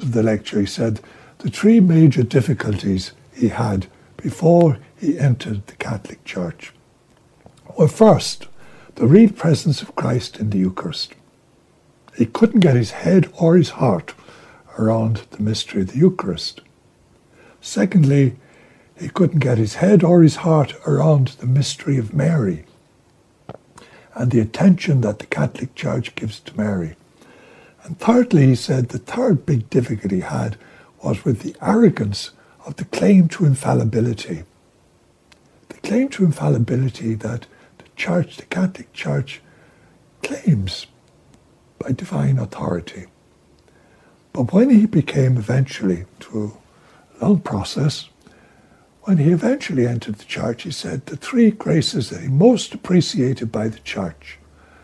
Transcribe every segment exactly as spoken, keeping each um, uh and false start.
of the lecture, he said the three major difficulties he had before he entered the Catholic Church were, first, the real presence of Christ in the Eucharist. He couldn't get his head or his heart around the mystery of the Eucharist. Secondly, he couldn't get his head or his heart around the mystery of Mary and the attention that the Catholic Church gives to Mary. And thirdly, he said the third big difficulty he had was with the arrogance of the claim to infallibility. The claim to infallibility that the Church, the Catholic Church, claims by divine authority. But when he became eventually, through a long process, when he eventually entered the Church, he said the three graces that he most appreciated by the Church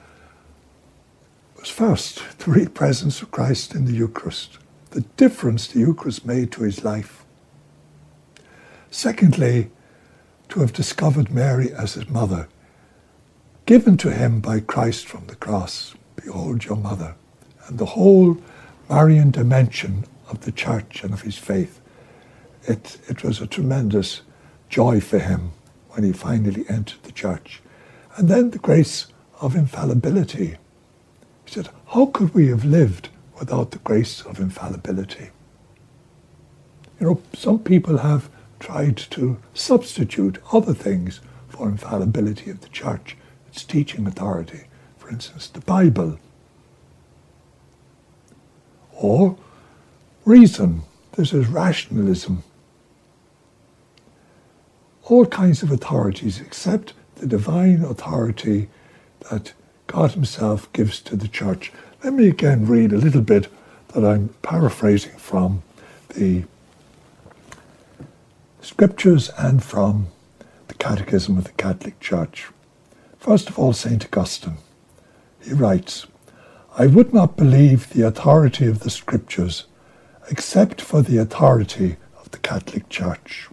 was, first, the real presence of Christ in the Eucharist, the difference the Eucharist made to his life. Secondly, to have discovered Mary as his mother, given to him by Christ from the cross. Behold your mother. And the whole Marian dimension of the Church and of his faith. It, it was a tremendous joy for him when he finally entered the Church. And then the grace of infallibility. He said, how could we have lived without the grace of infallibility? You know, some people have tried to substitute other things for infallibility of the Church, its teaching authority. For instance, the Bible. Or reason. This is rationalism. All kinds of authorities except the divine authority that God himself gives to the Church. Let me again read a little bit that I'm paraphrasing from the Scriptures and from the Catechism of the Catholic Church. First of all, Saint Augustine. He writes, I would not believe the authority of the Scriptures except for the authority of the Catholic Church.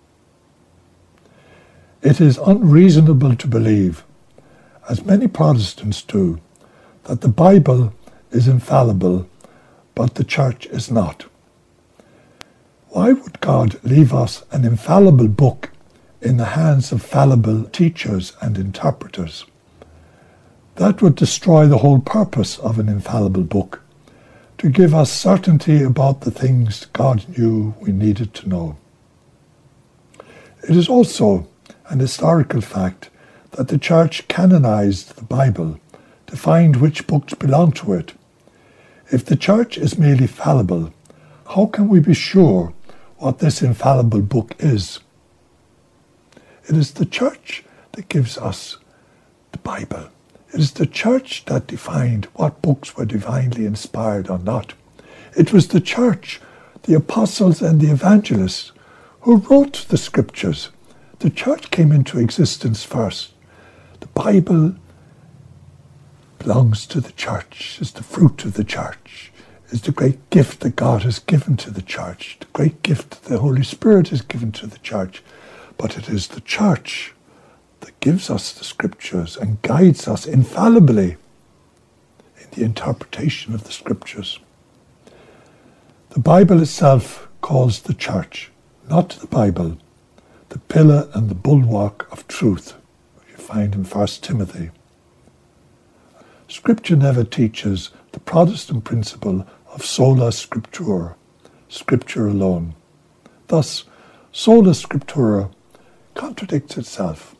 It is unreasonable to believe, as many Protestants do, that the Bible is infallible, but the Church is not. Why would God leave us an infallible book in the hands of fallible teachers and interpreters? That would destroy the whole purpose of an infallible book, to give us certainty about the things God knew we needed to know. It is also an historical fact that the Church canonized the Bible to find which books belong to it. If the Church is merely fallible, how can we be sure what this infallible book is? It is the Church that gives us the Bible. It is the Church that defined what books were divinely inspired or not. It was the Church, the apostles and the evangelists, who wrote the Scriptures. The Church came into existence first. The Bible belongs to the Church, is the fruit of the Church, is the great gift that God has given to the Church, the great gift that the Holy Spirit has given to the Church. But it is the Church that gives us the Scriptures and guides us infallibly in the interpretation of the Scriptures. The Bible itself calls the Church, not the Bible, the pillar and the bulwark of truth, which you find in First Timothy. Scripture never teaches the Protestant principle of sola scriptura, Scripture alone. Thus, sola scriptura contradicts itself.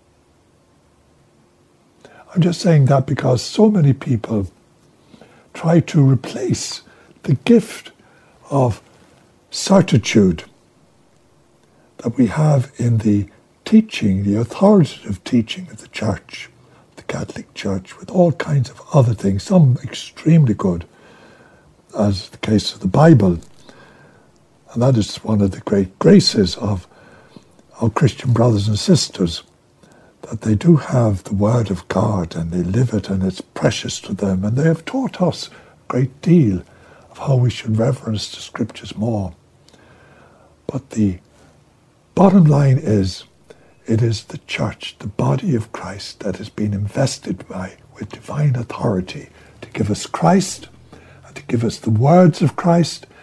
I'm just saying that because so many people try to replace the gift of certitude that we have in the teaching, the authoritative teaching of the Church, the Catholic Church, with all kinds of other things, some extremely good, as the case of the Bible. And that is one of the great graces of our Christian brothers and sisters, that they do have the Word of God and they live it and it's precious to them, and they have taught us a great deal of how we should reverence the Scriptures more. But the bottom line is, it is the Church, the body of Christ, that has been invested by with divine authority to give us Christ and to give us the words of Christ